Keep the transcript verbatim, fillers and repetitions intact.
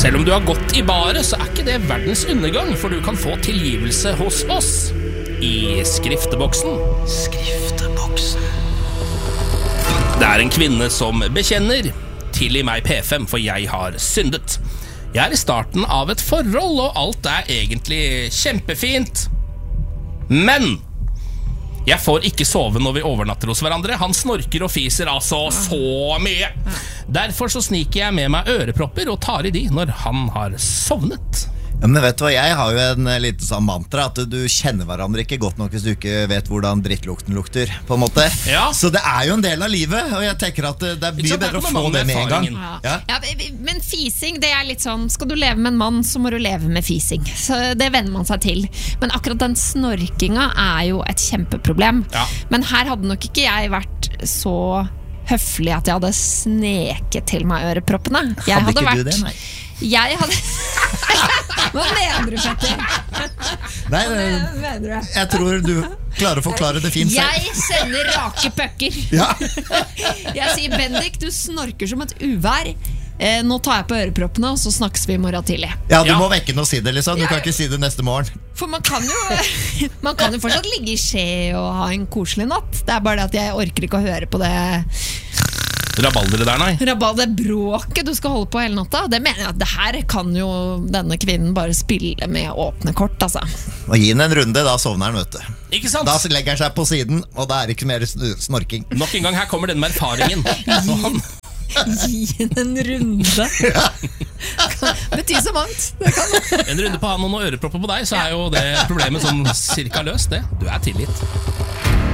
Selv om du har gått i baret, så er ikke det verdens undergang, for du kan få tilgivelse hos oss i skrifteboksen. Skrifteboksen. Det er en kvinne som bekjenner: tilgi meg P fem, for jeg har syndet. Jeg er i starten av et forhold, og alt er egentlig kjempefint. Men jeg får ikke sove når vi overnatter hos hverandre. Han snorker og fiser altså så mye. Derfor så sniker jeg med meg ørepropper og tar i de når han har sovnet. Ja, men vet du hva, jeg har jo en lite sånn mantra at du kjenner hverandre ikke godt nok hvis du ikke vet hvordan drittlukten lukter, på en måte. Ja. Så det er jo en del av livet, og jeg tenker at det er mye bedre å få det med en gang. Ja. Ja. Ja, men fising, det er litt sånn, skal du leve med en mann, så må du leve med fising. Så det venner man seg til. Men akkurat den snorkinga er jo et kjempeproblem. Ja. Men her hadde nok ikke jeg vært så høflig at jeg hadde sneket til meg øreproppene. Jeg Hadde ikke vært, du det, nei? Jeg hadde Hva mener du, Petter? Nei, Hva det, mener du? jeg tror du klarer å forklare det fint selv. Jeg sender rake pucker. Ja. Jeg sier, Bendik, du snorker som et uvær. eh, Nå tar jeg på øreproppene, og så snakkes vi i morgen tidlig. Ja, du Ja. må vekke den og si det, liksom. Du kan ikke si det neste morgen. For man kan jo Man kan jo fortsatt ligge i skje og ha en koselig natt. Det er bare det at jeg orker ikke å høre på det Rabaldere der, nei. Rabal, det bråket du skal holde på hele natta. Det mener jeg at det her kan jo denne kvinnen bare spille med åpne kort, altså. Og gi den en runde, da sovner den, vet du. Ikke sant? Da legger han seg på siden, og det er ikke mer sn- snorking. Nok en gang, her kommer den med erfaringen. Så han, Gi henne en runde. Betyr så mangt. Det kan en runde på han og noen ørepropper på deg, så er jo det problemet sånn cirka løst, det. Du er tilgitt.